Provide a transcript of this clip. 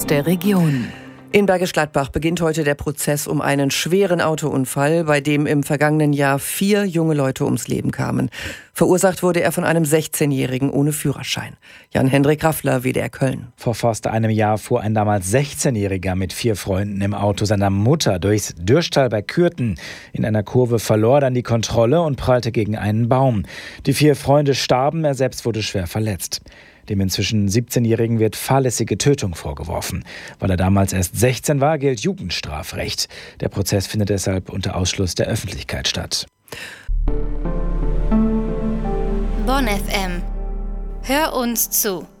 der Region. In Bergisch Gladbach beginnt heute der Prozess um einen schweren Autounfall, bei dem im vergangenen Jahr 4 junge Leute ums Leben kamen. Verursacht wurde er von einem 16-Jährigen ohne Führerschein. Jan-Hendrik Raffler, WDR Köln. Vor fast einem Jahr fuhr ein damals 16-Jähriger mit 4 Freunden im Auto seiner Mutter durchs Dürschtal bei Kürten. In einer Kurve verlor er dann die Kontrolle und prallte gegen einen Baum. Die 4 Freunde starben, er selbst wurde schwer verletzt. Dem inzwischen 17-Jährigen wird fahrlässige Tötung vorgeworfen. Weil er damals erst 16 war, gilt Jugendstrafrecht. Der Prozess findet deshalb unter Ausschluss der Öffentlichkeit statt. Bonn FM. Hör uns zu.